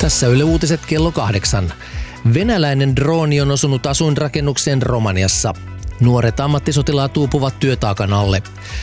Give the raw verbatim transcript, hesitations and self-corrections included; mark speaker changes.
Speaker 1: Tässä Yle Uutiset kello kahdeksan. Venäläinen drooni on osunut asuinrakennukseen Romaniassa. Nuoret ammattisotilaat uupuvat työtaakan alle.